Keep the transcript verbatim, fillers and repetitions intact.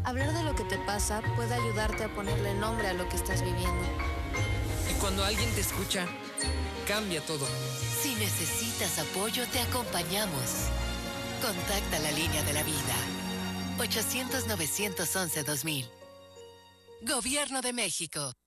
Hablar de lo que te pasa puede ayudarte a ponerle nombre a lo que estás viviendo. Y cuando alguien te escucha, cambia todo. Si necesitas apoyo, te acompañamos. Contacta la línea de la vida. ochocientos, novecientos once, dos mil. Gobierno de México.